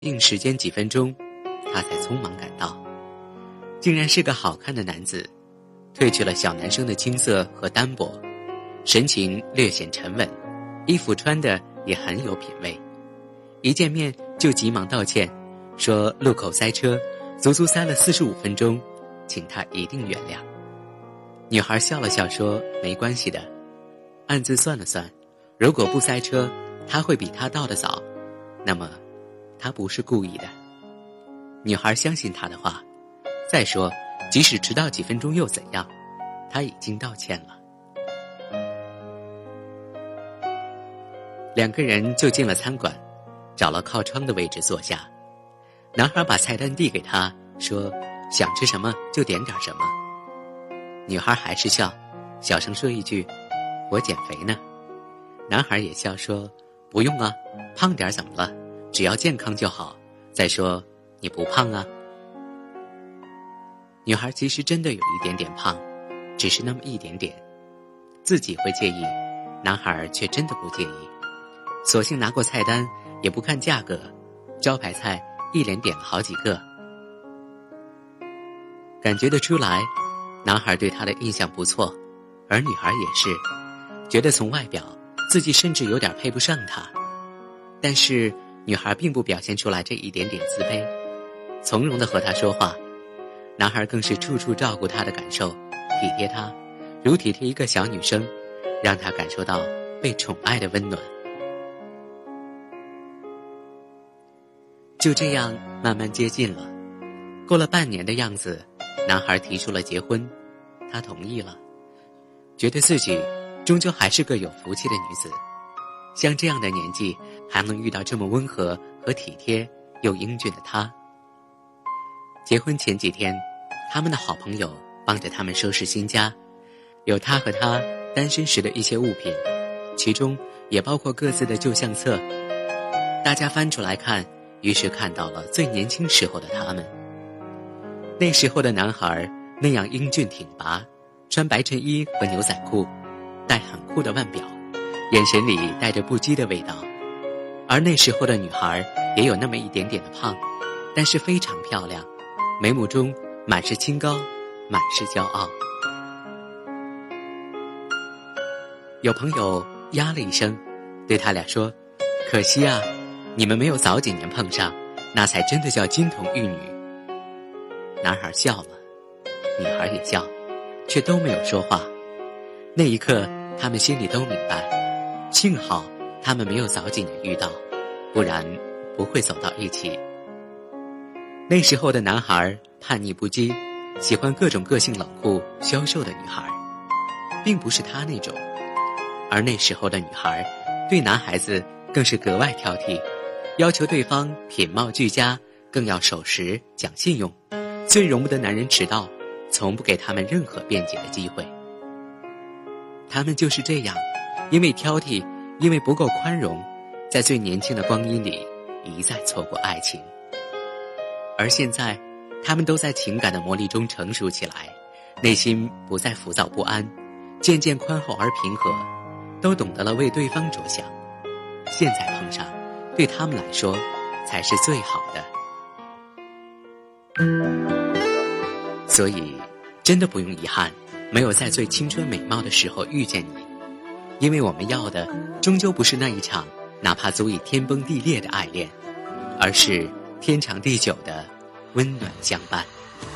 定时间几分钟，他才匆忙赶到。竟然是个好看的男子，褪去了小男生的青涩和单薄，神情略显沉稳，衣服穿的也很有品味。一见面就急忙道歉，说路口塞车，足足塞了45分钟，请他一定原谅。女孩笑了笑说没关系的，暗自算了算，如果不塞车，他会比他到得早，那么他不是故意的。女孩相信他的话，再说即使迟到几分钟又怎样，他已经道歉了。两个人就进了餐馆，找了靠窗的位置坐下。男孩把菜单递给他，说想吃什么就点点什么。女孩还是笑，小声说一句我减肥呢。男孩也笑说不用啊，胖点怎么了，只要健康就好，再说你不胖啊。女孩其实真的有一点点胖，只是那么一点点，自己会介意，男孩却真的不介意，索性拿过菜单也不看价格，招牌菜一连点了好几个。感觉得出来，男孩对她的印象不错，而女孩也是，觉得从外表自己甚至有点配不上他。但是女孩并不表现出来这一点点自卑，从容地和他说话。男孩更是处处照顾她的感受，体贴她，如体贴一个小女生，让她感受到被宠爱的温暖。就这样慢慢接近了，过了半年的样子，男孩提出了结婚，她同意了，觉得自己终究还是个有福气的女子，像这样的年纪还能遇到这么温和和体贴又英俊的他。结婚前几天，他们的好朋友帮着他们收拾新家，有他和他单身时的一些物品，其中也包括各自的旧相册。大家翻出来看，于是看到了最年轻时候的他们。那时候的男孩那样英俊挺拔，穿白衬衣和牛仔裤，戴很酷的腕表，眼神里带着不羁的味道。而那时候的女孩也有那么一点点的胖，但是非常漂亮，眉目中满是清高，满是骄傲。有朋友呀了一声，对他俩说，可惜啊，你们没有早几年碰上，那才真的叫金童玉女。男孩笑了，女孩也笑，却都没有说话。那一刻他们心里都明白，幸好他们没有早几年遇到，不然不会走到一起。那时候的男孩叛逆不羁，喜欢各种个性冷酷消瘦的女孩，并不是他那种。而那时候的女孩对男孩子更是格外挑剔，要求对方品貌俱佳，更要守时讲信用，最容不得男人迟到，从不给他们任何辩解的机会。他们就是这样，因为挑剔，因为不够宽容，在最年轻的光阴里一再错过爱情。而现在他们都在情感的磨砺中成熟起来，内心不再浮躁不安，渐渐宽厚而平和，都懂得了为对方着想。现在碰上，对他们来说才是最好的。所以真的不用遗憾，没有在最青春美貌的时候遇见你，因为我们要的终究不是那一场哪怕足以天崩地裂的爱恋，而是天长地久的温暖相伴。